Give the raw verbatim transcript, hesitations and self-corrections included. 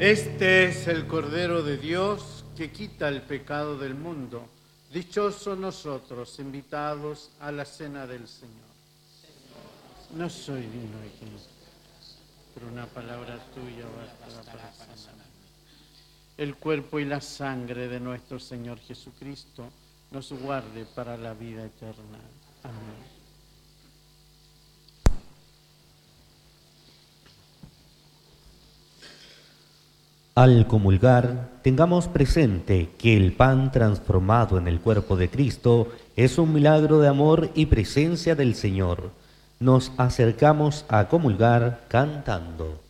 Este es el Cordero de Dios que quita el pecado del mundo. Dichosos nosotros, invitados a la cena del Señor. No soy digno de que pero una palabra tuya bastará para sanarme. El cuerpo y la sangre de nuestro Señor Jesucristo nos guarde para la vida eterna. Amén. Al comulgar, tengamos presente que el pan transformado en el cuerpo de Cristo es un milagro de amor y presencia del Señor. Nos acercamos a comulgar cantando.